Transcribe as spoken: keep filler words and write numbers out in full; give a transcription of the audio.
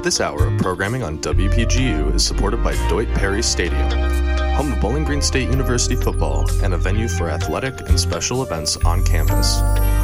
This hour of programming on W P G U is supported by Deutsch Perry Stadium, home of Bowling Green State University football and a venue for athletic and special events on campus.